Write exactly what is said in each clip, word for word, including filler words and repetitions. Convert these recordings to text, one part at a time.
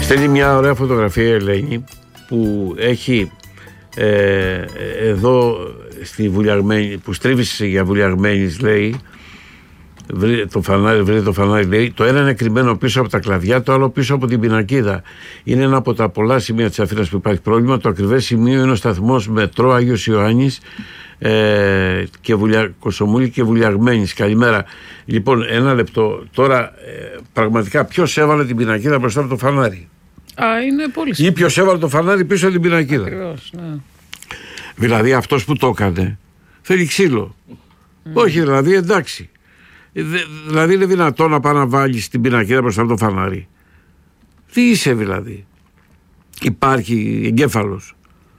Στέλνει μια ωραία φωτογραφία η Ελένη που έχει ε, εδώ στη Βουλιαγμένη, που στρίβησε για Βουλιαγμένης, λέει, βρει το φανάρι, βρει το φανάρι, λέει, το ένα είναι κρυμμένο πίσω από τα κλαδιά, το άλλο πίσω από την πινακίδα. Είναι ένα από τα πολλά σημεία της Αθήνας που υπάρχει πρόβλημα. Το ακριβές σημείο είναι ο σταθμός μετρό Άγιος Ιωάννης ε, και Βουλια... Κοσομούλη και Βουλιαγμένης. Καλημέρα. Λοιπόν, ένα λεπτό. Τώρα, ε, πραγματικά, ποιος έβαλε την πινακίδα μπροστά από το φανάρι? Α, είναι πολύ σημαντικό. Ή ποιος έβαλε το φανάρι πίσω από την πινακίδα? Ακριβώς, ναι. Δηλαδή, αυτός που το έκανε θέλει ξύλο. Mm. Όχι, δηλαδή, εντάξει. Δηλαδή είναι δυνατό να πάει να βάλεις την πινακίδα μπροστά από το φανάρι? Τι είσαι δηλαδή? Υπάρχει εγκέφαλος?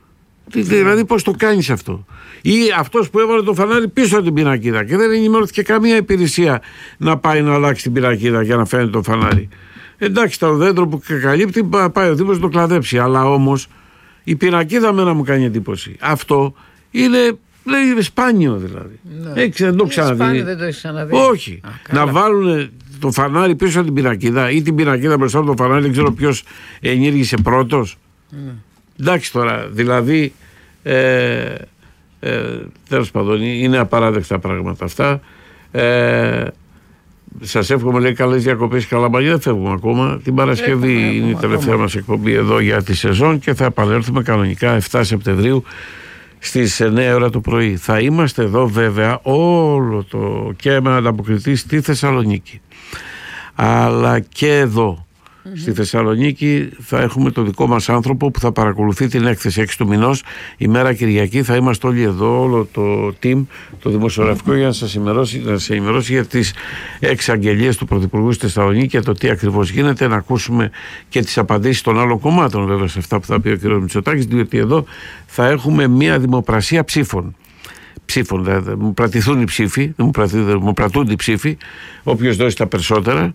Δηλαδή πώς το κάνεις αυτό? Ή αυτός που έβαλε το φανάρι πίσω από την πινακίδα και δεν ενημερώθηκε καμία υπηρεσία να πάει να αλλάξει την πινακίδα για να φαίνεται το φανάρι. Εντάξει, το δέντρο που καλύπτει πάει ο Δήμος να το κλαδέψει, αλλά όμως η πινακίδα μένα μου κάνει εντύπωση. Αυτό είναι... Λέει σπάνιο δηλαδή. Ναι. Έξι, δεν το ξαναδεί. Σπάνιο, δεν το έχεις ξαναδεί. Όχι. Α, να βάλουν το φανάρι πίσω από την πινακίδα ή την πινακίδα μπροστά από το φανάρι, δεν ξέρω ποιος ενήργησε πρώτος. Ναι. Εντάξει τώρα, δηλαδή ε, ε, τέλος πάντων είναι απαράδεκτα πράγματα αυτά. Ε, σας εύχομαι, λέει, καλές διακοπές, καλά μαγεία. Δεν φεύγουμε ακόμα. Την Παρασκευή έχουμε, είναι η τελευταία μας εκπομπή εδώ για τη σεζόν και θα επανέλθουμε κανονικά εφτά Σεπτεμβρίου στις εννέα ώρα το πρωί. Θα είμαστε εδώ βέβαια όλο το και με ανταποκριτή στη Θεσσαλονίκη, αλλά και εδώ mm-hmm. στη Θεσσαλονίκη θα έχουμε το δικό μας άνθρωπο που θα παρακολουθεί την έκθεση έξι του μηνός, ημέρα Κυριακή. Θα είμαστε όλοι εδώ, όλο το team, το δημοσιογραφικό, για να σας ενημερώσει, να σας ενημερώσει για τις εξαγγελίες του Πρωθυπουργού στη Θεσσαλονίκη και το τι ακριβώς γίνεται, να ακούσουμε και τις απαντήσεις των άλλων κομμάτων βέβαια σε αυτά που θα πει ο κ. Μητσοτάκης, διότι εδώ θα έχουμε μια δημοπρασία ψήφων. Ψήφων, δηλαδή, μου πρατηθούν οι ψήφοι, δεν μου, πρατούν, μου πρατούνται οι ψήφοι, όποιος δώσει τα περισσότερα,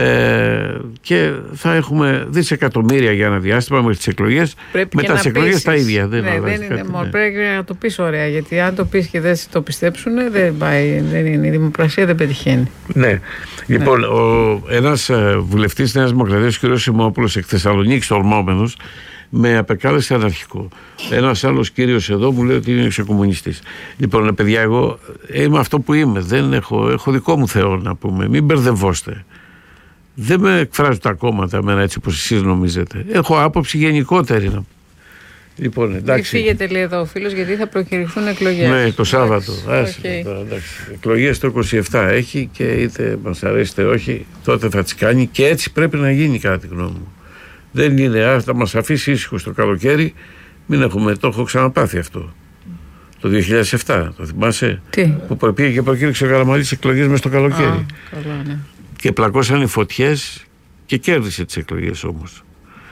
ε, και θα έχουμε δισεκατομμύρια για ένα διάστημα μέχρι τις εκλογές. Πρέπει μετά τις εκλογές τα ίδια. Δεν, ναι, δεν είναι μόνο. Ναι. Πρέπει να το πεις ωραία, γιατί αν το πεις και δεν το πιστέψουν, δεν πάει, δεν είναι, η δημοκρασία δεν πετυχαίνει. Ναι. Λοιπόν, ναι. Ο, ένας βουλευτής Νέας Δημοκρατίας, ο κ. Σιμόπουλος, εκ Θεσσαλονίκης, ορμόμενος, με απεκάλεσε αναρχικό. Ένας άλλος κύριος εδώ μου λέει ότι είναι εξεκομμουνιστής. Λοιπόν, παιδιά, εγώ είμαι αυτό που είμαι. Δεν έχω, έχω δικό μου Θεό, να πούμε. Μην μπερδευόστε. Δεν με εκφράζουν τα κόμματα εμένα έτσι όπως εσείς νομίζετε. Έχω άποψη γενικότερη. Λοιπόν, εντάξει. Μην φύγετε, λέει εδώ ο φίλος, γιατί θα προκηρυχθούν εκλογές. Ναι, το Σάββατο. Άσε, okay. τώρα, εκλογές το είκοσι επτά έχει και είτε μας αρέσει είτε όχι, τότε θα τις κάνει και έτσι πρέπει να γίνει, κατά τη γνώμη μου. Δεν είναι, α, θα μας αφήσει ήσυχος το καλοκαίρι. Μην έχουμε, το έχω ξαναπάθει αυτό. Το δύο χιλιάδες επτά, το θυμάσαι? Τι? Που πήγε και προκήρυξε ο Καραμανλής εκλογές μες στο καλοκαίρι. Α, καλά, ναι. Και πλακώσαν οι φωτιές και κέρδισε τις εκλογές όμως.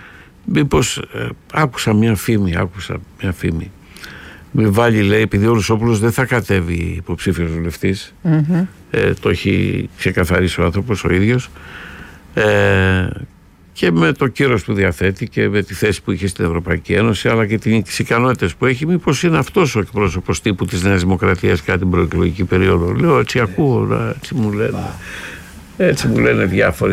Μήπως ε, άκουσα μια φήμη, άκουσα μια φήμη. Με βάλει, λέει, επειδή ο Ρουσόπουλος δεν θα κατέβει υποψήφιος βουλευτής. Mm-hmm. Ε, το έχει ξεκαθαρίσει ο άνθρωπος ο ίδιος. Ε, και με το κύρος που διαθέτει και με τη θέση που είχε στην Ευρωπαϊκή Ένωση, αλλά και τις ικανότητες που έχει, μήπως είναι αυτός ο εκπρόσωπος τύπου της Νέας Δημοκρατίας κατά την προεκλογική περίοδο? Λέω, έτσι ακούω, έτσι μου λένε, έτσι μου λένε διάφοροι.